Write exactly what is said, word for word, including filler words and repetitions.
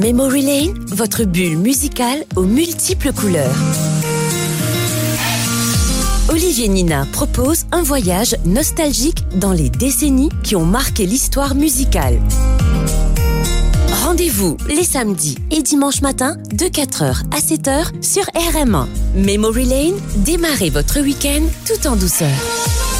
Memory Lane, votre bulle musicale aux multiples couleurs. Olivier Nina propose un voyage nostalgique dans les décennies qui ont marqué l'histoire musicale. Rendez-vous les samedis et dimanches matins de quatre heures à sept heures sur R M un. Memory Lane, démarrez votre week-end tout en douceur.